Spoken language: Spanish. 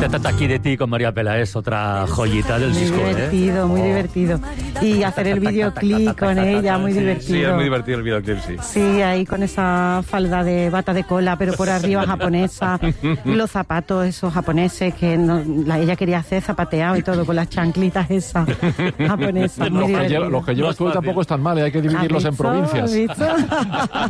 Aquí de ti con María Peláez, otra joyita del disco. Muy divertido, muy divertido. Y hacer el videoclip con ella, muy divertido. Sí, es muy divertido el videoclip, sí. Sí, ahí con esa falda de bata de cola, pero por arriba japonesa. Y los zapatos esos japoneses que ella quería hacer zapateado y todo, con las chanclitas esas japonesas. Muy divertido. Los que llevas tú tampoco están mal, hay que dividirlos en provincias.